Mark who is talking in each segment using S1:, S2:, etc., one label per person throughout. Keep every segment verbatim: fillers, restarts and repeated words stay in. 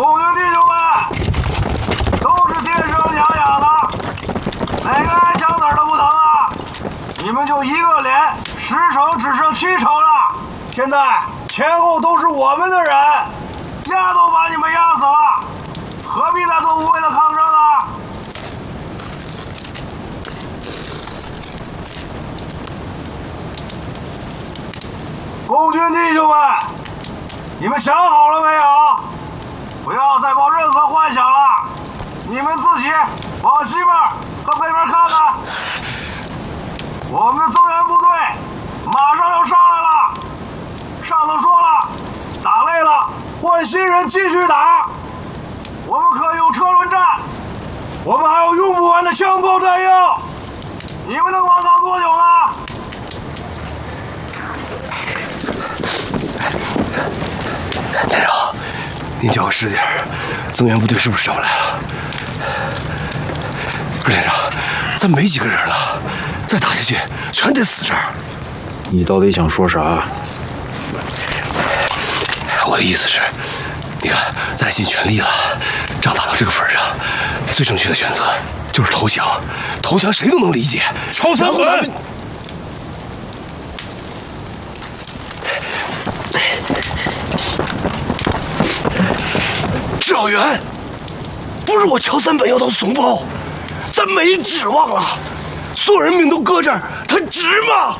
S1: 红军弟兄们，都是天生养养的，哪个挨枪子儿都不疼啊！你们就一个连，十成只剩七成了。现在前后都是我们的人，压都把你们压死了，何必再做无谓的抗争呢？红军弟兄们，你们想好了没有？不要再抱任何幻想了，你们自己往西边和北边看看，我们的增援部队马上要上来了。上头说了，打累了换新人继续打。我们可用车轮战，我们还有用不完的枪炮弹药，你们能往上多久呢？
S2: 连长，您叫个实点儿，增援部队是不是上不来了？不是连长，咱没几个人了，再打下去全得死这儿。
S3: 你到底想说啥？
S2: 我的意思是，你看，咱也尽全力了，仗打到这个份上，最正确的选择就是投降。投降谁都能理解。
S3: 超三本。
S2: 赵元，不是我乔三本要到怂包，咱没指望了，所有人命都搁这儿，他值吗？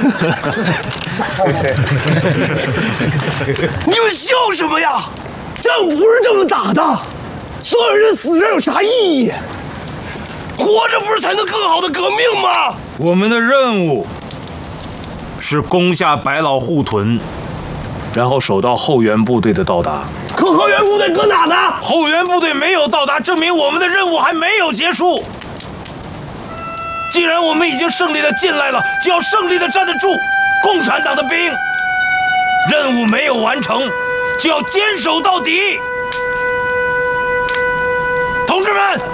S2: 你们笑什么呀？仗不是这么打的，所有人死这有啥意义？活着不是才能更好的革命吗？
S3: 我们的任务是攻下百老护屯，然后守到后援部队的到达。
S2: 可后援部队搁哪呢？
S3: 后援部队没有到达，证明我们的任务还没有结束。既然我们已经胜利的进来了，就要胜利的站得住共产党的兵。任务没有完成，就要坚守到底。同志们，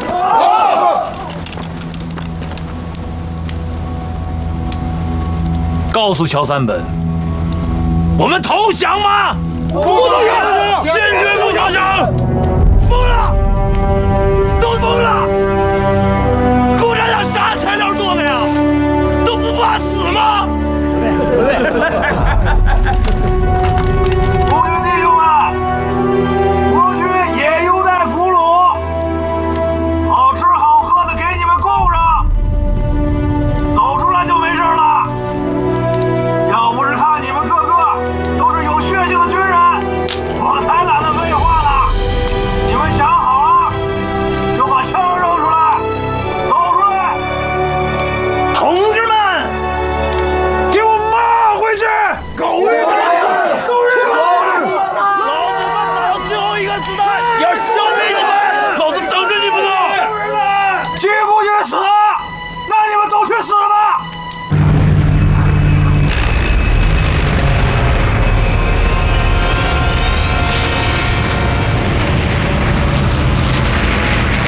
S3: 告诉乔三本，我们投降吗？
S2: 不投降，
S3: 坚决不投降！
S2: 疯了，都疯了！共产党啥材料做的呀？都不怕死吗？
S1: 红军弟兄们，国军也优待俘虏，好吃好喝的给你们供上，走出来就没事了。要不是看你们个个都是有血性的军人，我才懒得废话呢。你们想好了，就把枪扔出来，走出来！
S3: 同志们，给我骂回去！狗日的！狗日的！老子们打到最后一个子弹，也